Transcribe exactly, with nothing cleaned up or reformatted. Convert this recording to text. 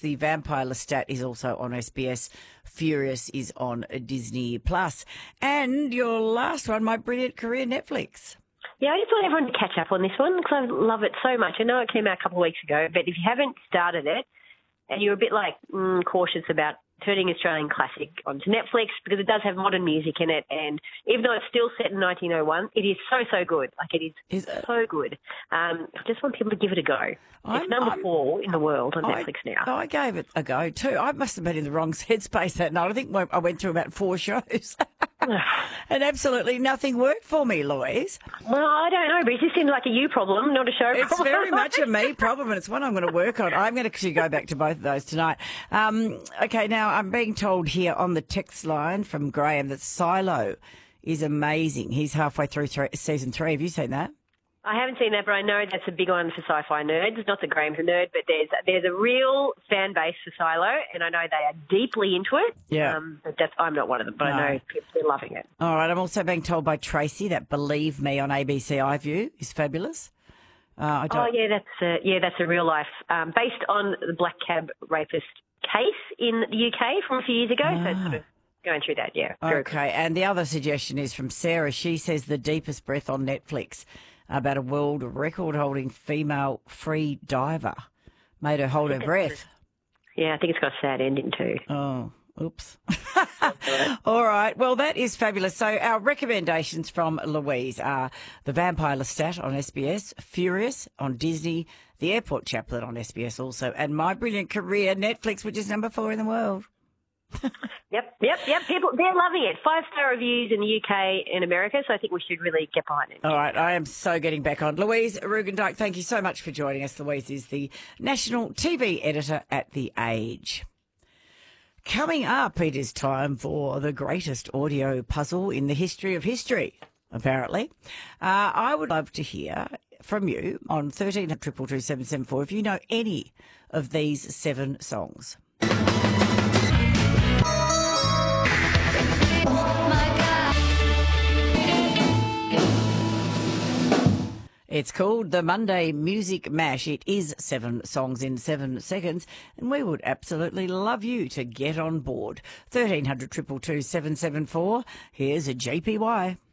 The Vampire Lestat is also on S B S. Furious is on Disney Plus. And your last one, My Brilliant Career, Netflix. Yeah, I just want everyone to catch up on this one because I love it so much. I know it came out a couple of weeks ago, but if you haven't started it and you're a bit like mm, cautious about turning Australian classic onto Netflix because it does have modern music in it, and even though it's still set in nineteen oh one, it is so, so good. Like, it is, is it? so good. Um, I just want people to give it a go. I'm, it's number I'm, four in the world on I, Netflix now. I gave it a go too. I must have been in the wrong headspace that night. I think I went through about four shows. And absolutely nothing worked for me, Louise. Well, I don't know, but it just seems like a you problem, not a show it's problem. It's very much a me problem, and it's one I'm going to work on. I'm going to actually go back to both of those tonight. Um, okay, now I'm being told here on the text line from Graham that Silo is amazing. He's halfway through th- season three. Have you seen that? I haven't seen that, but I know that's a big one for sci-fi nerds. Not that Graham's a nerd, but there's there's a real fan base for Silo, and I know they are deeply into it. Yeah. Um, but that's, I'm not one of them, but no. I know people are loving it. All right. I'm also being told by Tracy that Believe Me on A B C iView is fabulous. Uh, I don't... Oh, yeah, that's a, yeah, that's a real life, um, based on the black cab rapist case in the U K from a few years ago. Ah. So it's sort of going through that, yeah. Okay. Cool. And the other suggestion is from Sarah. She says The Deepest Breath on Netflix, about a world record-holding female free diver. Made her hold her breath. Yeah, I think it's got a sad ending too. Oh, oops. All right. Well, that is fabulous. So our recommendations from Louise are The Vampire Lestat on S B S, Furious on Disney, The Airport Chaplain on S B S also, and My Brilliant Career, Netflix, which is number four in the world. Yep, yep, yep. People, they're loving it. Five-star reviews in the U K and America, so I think we should really get behind it. All right, I am so getting back on. Louise Rugendijk, thank you so much for joining us. Louise is the National T V Editor at The Age. Coming up, it is time for the greatest audio puzzle in the history of history, apparently. Uh, I would love to hear from you on thirteen two two two seven seven four if you know any of these seven songs. It's called the Monday Music Mash. It is seven songs in seven seconds, and we would absolutely love you to get on board. thirteen hundred two two two seven seven four. Here's a J P Y.